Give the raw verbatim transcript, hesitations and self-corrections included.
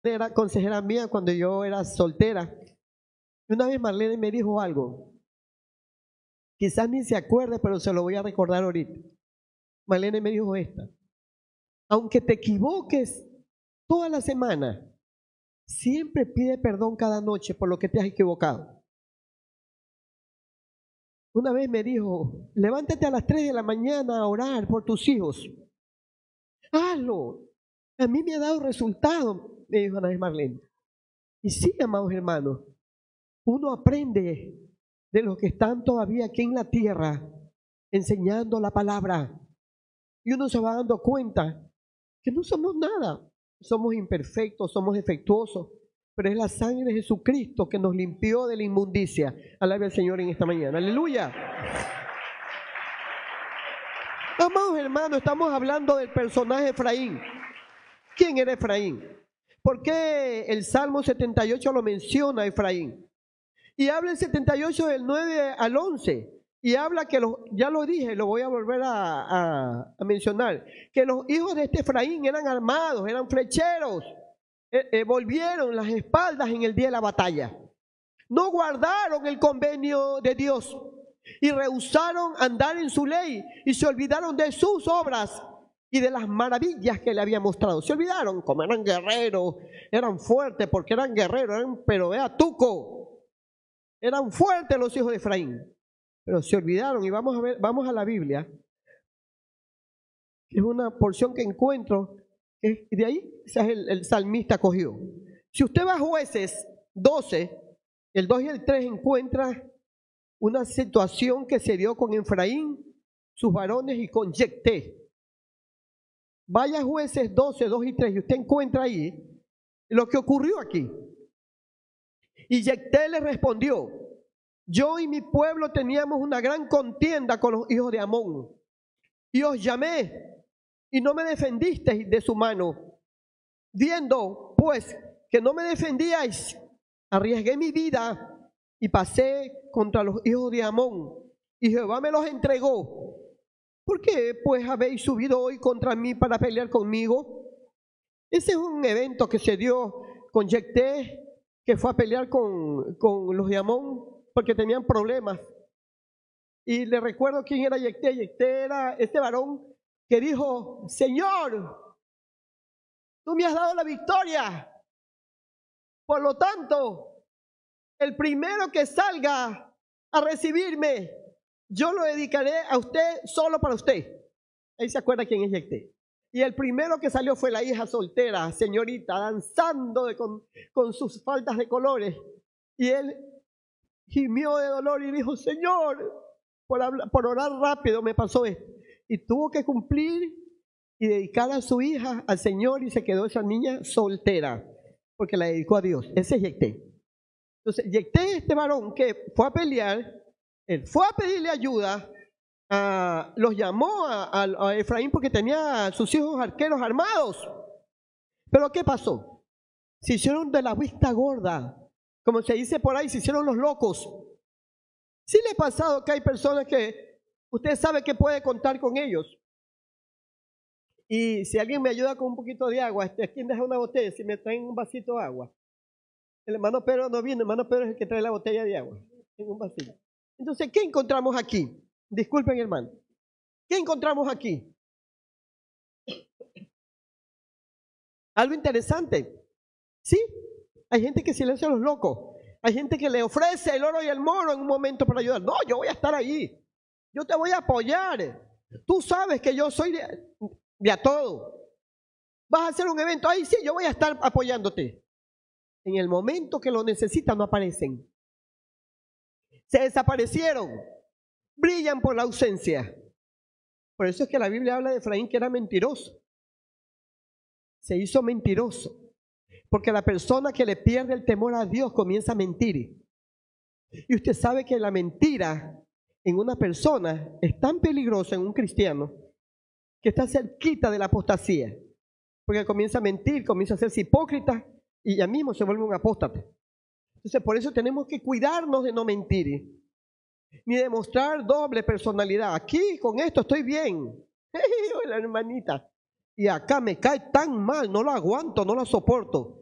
era consejera mía cuando yo era soltera. Y una vez Marlene me dijo algo. Quizás ni se acuerde, pero se lo voy a recordar ahorita. Marlene me dijo esta. Aunque te equivoques toda la semana, siempre pide perdón cada noche por lo que te has equivocado. Una vez me dijo, levántate a las tres de la mañana a orar por tus hijos. Hazlo. A mí me ha dado resultado, me dijo Ana vez Marlene. Y sí, amados hermanos, uno aprende de los que están todavía aquí en la tierra enseñando la palabra. Y uno se va dando cuenta que no somos nada. Somos imperfectos, somos defectuosos, pero es la sangre de Jesucristo que nos limpió de la inmundicia. Alabe al Señor en esta mañana. Aleluya. Amados hermanos, estamos hablando del personaje Efraín. ¿Quién era Efraín? ¿Por qué el Salmo setenta y ocho lo menciona Efraín? Y habla el setenta y ocho del nueve al once. Y habla que, los, ya lo dije, lo voy a volver a, a, a mencionar, que los hijos de este Efraín eran armados, eran flecheros, eh, eh, volvieron las espaldas en el día de la batalla. No guardaron el convenio de Dios y rehusaron andar en su ley y se olvidaron de sus obras y de las maravillas que le había mostrado. Se olvidaron, como eran guerreros, eran fuertes porque eran guerreros, eran, pero vea, tuco, eran fuertes los hijos de Efraín. Pero se olvidaron y vamos a ver, vamos a la Biblia. Es una porción que encuentro, que de ahí es el, el salmista cogió. Si usted va a Jueces doce, el dos y el tres encuentra una situación que se dio con Efraín, sus varones y con Yecté. Vaya a Jueces doce, dos y tres y usted encuentra ahí lo que ocurrió aquí. Y Yecté le respondió: yo y mi pueblo teníamos una gran contienda con los hijos de Amón, y os llamé, y no me defendisteis de su mano. Viendo, pues, que no me defendíais, arriesgué mi vida, y pasé contra los hijos de Amón, y Jehová me los entregó. ¿Por qué, pues, habéis subido hoy contra mí para pelear conmigo? Ese es un evento que se dio con Yecté, que fue a pelear con, con los de Amón, porque tenían problemas. Y le recuerdo quién era Yecté. Yecté era este varón que dijo: Señor, tú me has dado la victoria, por lo tanto, el primero que salga a recibirme, yo lo dedicaré a usted, solo para usted. Ahí se acuerda quién es Yecté. Y el primero que salió fue la hija soltera, señorita, danzando de, con, con sus faldas de colores. Y él gimió de dolor y dijo: Señor, por, hablar, por orar rápido me pasó esto. Y tuvo que cumplir y dedicar a su hija al Señor, y se quedó esa niña soltera, porque la dedicó a Dios. Ese es Yecté. Entonces, Yecté, este varón que fue a pelear, él fue a pedirle ayuda, a, los llamó a, a, a Efraín porque tenía a sus hijos arqueros armados. Pero ¿qué pasó? Se hicieron de la vista gorda. Como se dice por ahí, se hicieron los locos. Sí le ha pasado que hay personas que usted sabe que puede contar con ellos. Y si alguien me ayuda con un poquito de agua, este, ¿quién deja una botella? Si me traen un vasito de agua. El hermano Pedro no viene, el hermano Pedro es el que trae la botella de agua. En un vasito. Entonces, ¿qué encontramos aquí? Disculpen, hermano. ¿Qué encontramos aquí? Algo interesante. ¿Sí? Hay gente que silencia a los locos. Hay gente que le ofrece el oro y el moro en un momento para ayudar. No, yo voy a estar ahí. Yo te voy a apoyar. Tú sabes que yo soy de, de a todo. Vas a hacer un evento. Ahí sí, yo voy a estar apoyándote. En el momento que lo necesitan, no aparecen. Se desaparecieron. Brillan por la ausencia. Por eso es que la Biblia habla de Efraín que era mentiroso. Se hizo mentiroso. Porque la persona que le pierde el temor a Dios comienza a mentir. Y usted sabe que la mentira en una persona es tan peligrosa, en un cristiano, que está cerquita de la apostasía. Porque comienza a mentir, comienza a hacerse hipócrita y ya mismo se vuelve un apóstata. Entonces, por eso tenemos que cuidarnos de no mentir, ni de mostrar doble personalidad. Aquí con esto estoy bien. La hermanita. Y acá me cae tan mal, no lo aguanto, no lo soporto.